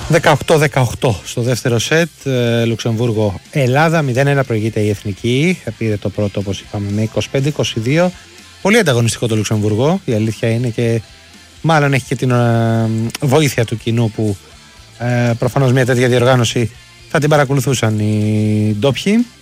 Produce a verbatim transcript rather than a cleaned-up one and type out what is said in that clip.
δεκαοκτώ δεκαοκτώ στο δεύτερο σετ. Λουξεμβούργο Ελλάδα, μηδέν ένα προηγείται η Εθνική. Πήρε το πρώτο, όπως είπαμε, με είκοσι πέντε είκοσι δύο. Πολύ ανταγωνιστικό το Λουξεμβούργο, η αλήθεια είναι, και μάλλον έχει και την ε, βοήθεια του κοινού που ε, προφανώς μια τέτοια διοργάνωση θα την παρακολουθούσαν οι ντόπιοι.